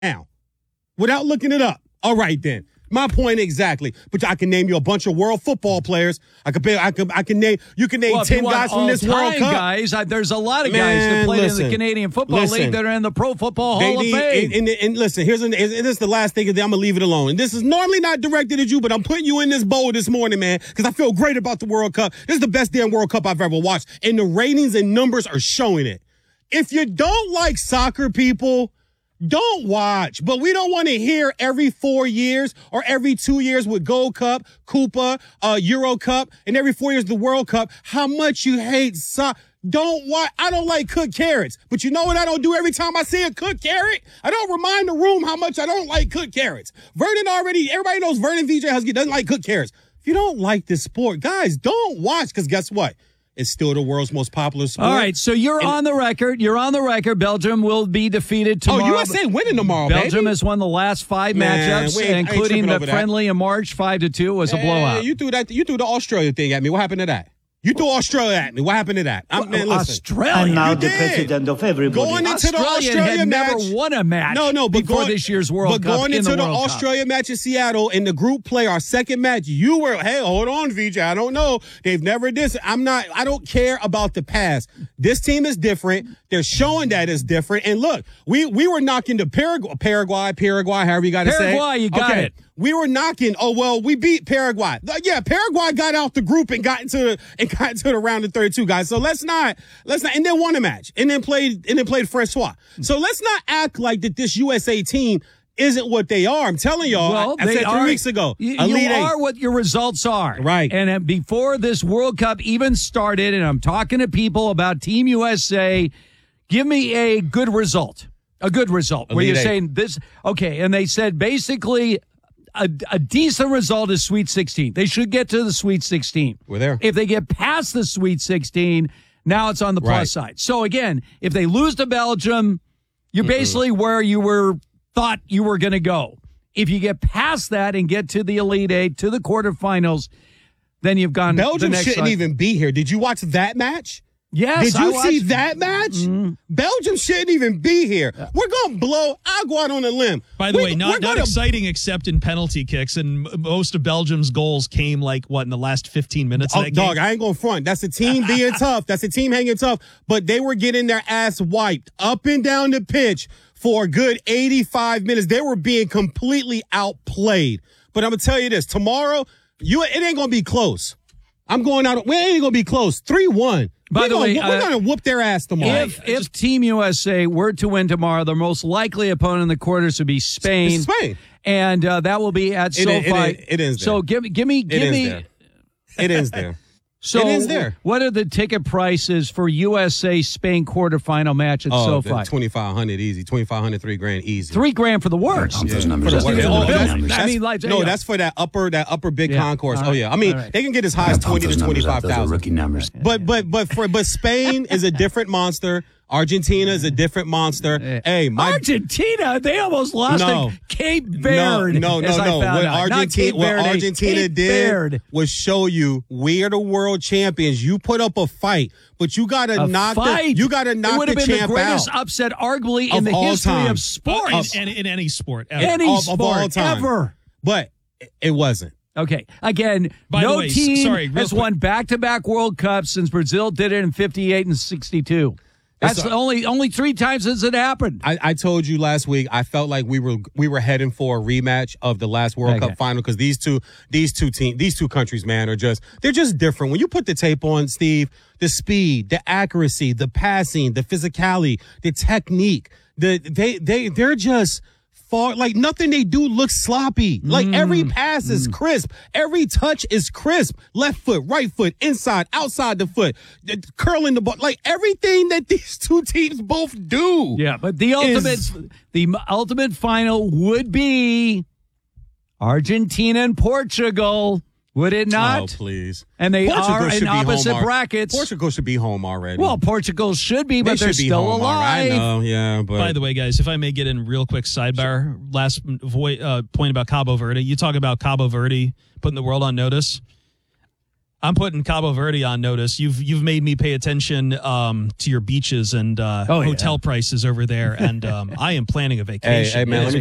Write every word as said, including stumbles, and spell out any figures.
now without looking it up. All right, then. My point exactly. But I can name you a bunch of world football players. I could, I can, I can name. You can name well, ten guys from this World Cup. Guys, I, there's a lot of Man, guys that played listen, in the Canadian Football listen, League that are in the Pro Football Hall need, of Fame. And, and, and listen, here's an, and this is the last thing. I'm gonna leave it alone. And this is normally not directed at you, but I'm putting you in this bowl this morning, man, because I feel great about the World Cup. This is the best damn World Cup I've ever watched, and the ratings and numbers are showing it. If you don't like soccer, people, don't watch, but we don't want to hear every four years or every two years with Gold Cup, Coupa, uh, Euro Cup, and every four years the World Cup, how much you hate soccer. Don't watch. I don't like cooked carrots, but you know what I don't do every time I see a cooked carrot? I don't remind the room how much I don't like cooked carrots. Vernon already, everybody knows Vernon V J Husky doesn't like cooked carrots. If you don't like this sport, guys, don't watch, because guess what? It's still the world's most popular sport. All right, so you're and, on the record. You're on the record. Belgium will be defeated tomorrow. Oh, U S A winning tomorrow, Belgium baby. has won the last five Man, matchups, ain't, including the that. friendly in March, five to two. Was a hey, blowout. You threw that. You threw the Australia thing at me. What happened to that? You threw Australia at me. What happened to that? I'm, man, listen. Australia. I'm now you the did. president of everybody. Going into Australia the Australia had match, never won a match. No, no, but before going, this year's World but Cup. going in into the, the, World Australia Cup. match in Seattle in the group play, our second match, you were, hey, hold on, V J. I don't know. They've never this. I'm not. I don't care about the past. This team is different. They're showing that it's different. And look, we we were knocking the Paraguay, Paraguay, Paraguay, however you got to say. Paraguay, you got okay. it. We were knocking. Oh well, we beat Paraguay. Yeah, Paraguay got out the group and got into the and got into the round of thirty-two, guys. So let's not let's not and then won a match and then played and then played Francois. So let's not act like that this U S A team isn't what they are. I'm telling y'all. Well, I, I they said three are, weeks ago. You, Elite you Eight. are what your results are. Right. And uh, before this World Cup even started, and I'm talking to people about Team U S A, give me a good result. A good result. Elite where you're Eight. saying this, okay, and they said basically a, a decent result is Sweet sixteen. They should get to the Sweet sixteen. We're there. If they get past the Sweet sixteen, now it's on the plus Right. side. So again, if they lose to Belgium, you're basically where you were thought you were going to go. If you get past that and get to the Elite Eight, to the quarterfinals, then you've gone. Belgium the next shouldn't side. even be here. Did you watch that match? Yes, Did you I see watched- that match? Mm-hmm. Belgium shouldn't even be here. We're going to blow. I'll go out on a limb. By the we, way, not, we're not gonna, exciting except in penalty kicks, and m- most of Belgium's goals came like, what, in the last fifteen minutes of Oh, that dog, game? I ain't going to front. That's the team being tough. That's the team hanging tough. But they were getting their ass wiped up and down the pitch for a good eighty-five minutes. They were being completely outplayed. But I'm going to tell you this. Tomorrow, you it ain't going to be close. I'm going out. We ain't going to be close. three one. By we're the gonna, way, we're uh, going to whoop their ass tomorrow. If, if Team U S A were to win tomorrow, their most likely opponent in the quarters would be Spain. It's Spain. And uh, that will be at It is- SoFi. it is- it is there. So give, give me, give is me. there. It is there. So It is there. what are the ticket prices for U S A Spain quarterfinal match at Oh, SoFi? twenty-five hundred easy. twenty-five hundred, three grand easy. Three grand for the worst. Those Yeah. numbers For are the- those oh, numbers. that's- numbers. that's- I mean, like, no, yeah. that's for that upper that upper big Yeah. concourse. All Oh right. yeah, I mean All right. they can get as high as Pump twenty those to numbers twenty up. five Those are thousand. rookie numbers. But but but for but Spain is a different monster. Argentina is a different monster. Hey, my Argentina, they almost lost No. to Cape Verde. No, no, as no, I no. found What out. Not Argentina, Cape what Verde, Argentina Cape did Verde. was show you we are the world champions. You put up a fight, but you got to A knock fight. the you got to It knock would the have been the champ greatest out. upset, arguably, Of in the all history time. of sports. in, in, in any sport. Ever. Any of, sport of all time. ever. But it wasn't. Okay. Again, By the no way, s- team sorry, real has quick. won back-to-back World Cups since Brazil did it in fifty-eight and sixty-two. That's It's a- the only only three times since it happened. I, I told you last week. I felt like we were we were heading for a rematch of the last World Okay. Cup final because these two these two team these two countries, man, are just they're just different. When you put the tape on, Steve, the speed, the accuracy, the passing, the physicality, the technique, the they they they're just far like nothing they do looks sloppy. Like every pass is crisp, every touch is crisp. Left foot, right foot, inside, outside the foot, the- curling the ball, like everything that these two teams both do. Yeah, but the ultimate Is- the ultimate final would be Argentina and Portugal, would it not? Oh, please. And they Portugal are should in be home opposite al- brackets. Portugal should be home already. Well, Portugal should be, but they they're should be still home already. alive. I know, yeah, but By the way, guys, if I may get in real quick sidebar, last vo- uh, point about Cabo Verde. You talk about Cabo Verde putting the world on notice. I'm putting Cabo Verde on notice. You've you've made me pay attention um, to your beaches and uh, Oh, yeah. hotel prices over there, and um, I am planning a vacation. Hey, hey man, let me